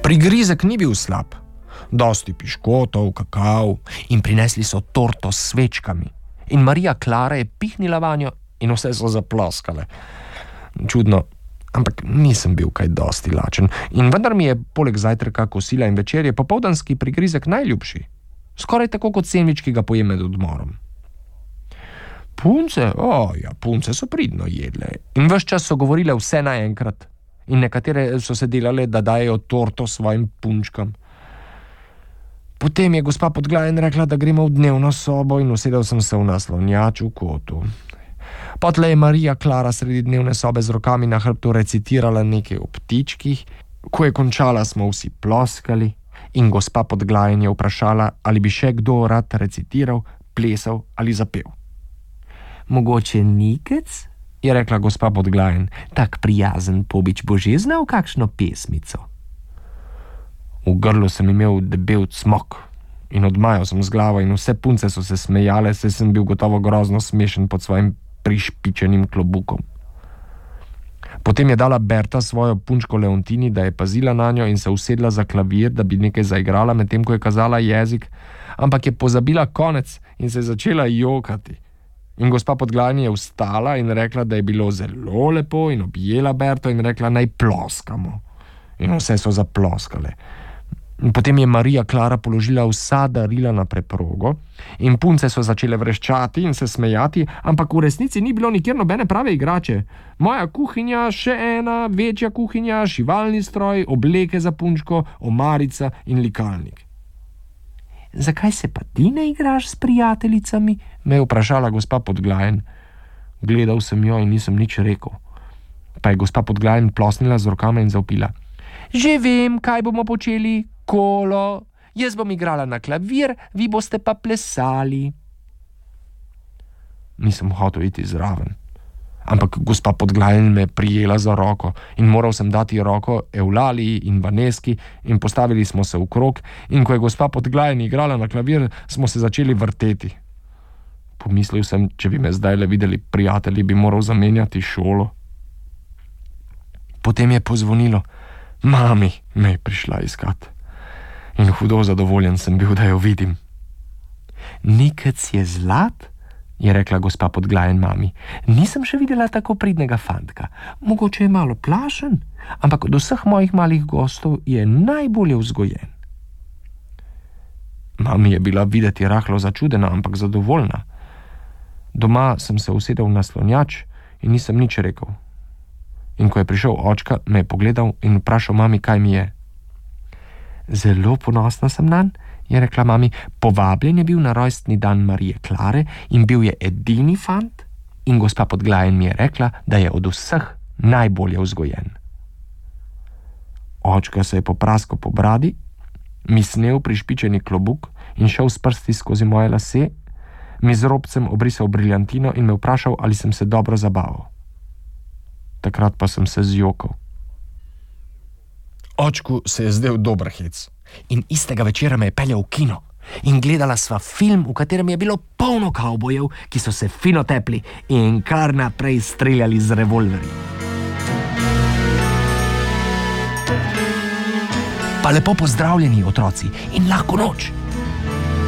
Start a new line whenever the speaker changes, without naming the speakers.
Prigrizek ni bil slab. Dosti piškotov, kakav in prinesli so torto s svečkami. In Marija Klara je pihnila vanjo in vse so zaploskale. Čudno, ampak nisem bil kaj dosti lačen. In vendar mi je poleg zajtrka, kosila in večerje popoldanski prigrizek najljubši. Skoraj tako kot sendvič, ki ga pojem med odmorom. Punce so pridno jedle in ves čas so govorile vse naenkrat. In nekatere so se delale, da dajejo torto svojim punčkam. Potem je gospa Podglajen rekla, da gremo v dnevno sobo in usedel sem se v naslonjač v kotu. Potle je Marija Klara sredi dnevne sobe z rokami na hrbtu recitirala nekaj o ptičkih. Ko je končala, smo vsi ploskali in gospa Podglajen je vprašala, ali bi še kdo rad recitiral, plesal ali zapel. Mogoče Nikec? Je rekla gospa Podglajen. Tak prijazen pobič bo že znal kakšno pesmico. V grlu sem imel debel cmok in odmajal sem z glavo in vse punce so se smejale, saj sem bil gotovo grozno smešen pod svojim prišpičenim klobukom. Potem je dala Berta svojo punčko Leontini, da je pazila nanjo in se usedla za klavir, da bi nekaj zaigrala, medtem ko je kazala jezik, ampak je pozabila konec in se je začela jokati. In gospa Podglajen je vstala in rekla, da je bilo zelo lepo in objela Berto in rekla, naj ploskamo. In vse so zaploskale. Potem je Marija Klara položila vsa darila na preprogo in punce so začele vreščati in se smejati, ampak v resnici ni bilo nikjer nobene prave igrače. Moja kuhinja, še ena večja kuhinja, šivalni stroj, obleke za punčko, omarica in likalnik. Zakaj se pa ti ne igraš s prijateljicami? Me je vprašala gospa Podglajen. Gledal sem jo in nisem nič rekel. Pa je gospa Podglajen plosnila z rokama in zavpila. Že vem, kaj bomo počeli, kolo. Jaz bom igrala na klavir, vi boste pa plesali. Nisem hotel iti zraven. Ampak gospa Podglajen me je prijela za roko in moral sem dati roko Evlaliji in Vaneski in postavili smo se v krog in ko je gospa Podglajen igrala na klavir, smo se začeli vrteti. Pomislil sem, če bi me zdaj le videli prijatelji, bi moral zamenjati šolo. Potem je pozvonilo. Mami me je prišla iskat. In hudo zadovoljen sem bil, da jo vidim. Nikec je zlat? Je rekla gospa Podglajen mami. Nisem še videla tako pridnega fantka. Mogoče je malo plašen, ampak od vseh mojih malih gostov je najbolje vzgojen. Mami je bila videti rahlo začudena, ampak zadovoljna. Doma sem se usedel v naslonjač in nisem nič rekel. In ko je prišel očka, me je pogledal in vprašal mami, kaj mi je. Zelo ponosna sem nanj, je rekla mami. Povabljen je bil na rojstni dan Marije Klare in bil je edini fant in gospa Podglajen mi je rekla, da je od vseh najbolje vzgojen. Očka se je popraskal po bradi, mi snel prišpičeni klobuk in šel s prsti skozi moje lase, mi z robcem obrisal briljantino in me vprašal, ali sem se dobro zabaval. Takrat pa sem se zjokal. Očku se je zdel dober hec in istega večera me je peljal v kino in gledala sva film, v katerem je bilo polno kavbojev, ki so se fino tepli in kar naprej streljali z revolverji. Pa lepo pozdravljeni, otroci, in lahko noč!